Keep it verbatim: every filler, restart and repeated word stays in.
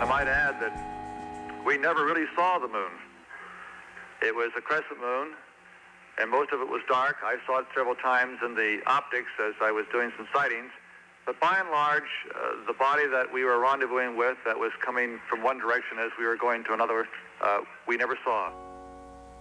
And I might add that we never really saw the moon. It was a crescent moon, and most of it was dark. I saw it several times in the optics as I was doing some sightings. But by and large, uh, the body that we were rendezvousing with that was coming from one direction as we were going to another, uh, we never saw.